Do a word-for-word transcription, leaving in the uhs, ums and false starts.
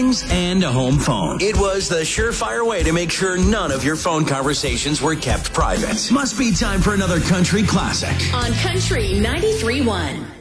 and a home phone. It was the surefire way to make sure none of your phone conversations were kept private. Must be time for another country classic on Country ninety-three point one.